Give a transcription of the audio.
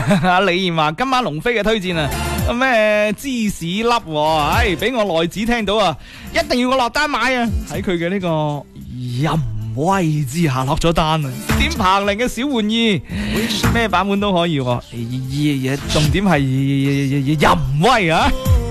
阿李艷話今晚龍飛嘅推薦啊，咩芝士粒喎，俾我內子聽到啊，一定要我落單買啊！喺佢嘅呢個淫威之下落咗單啊！點彭羚嘅小玩意，咩版本都可以喎，重點係淫威啊！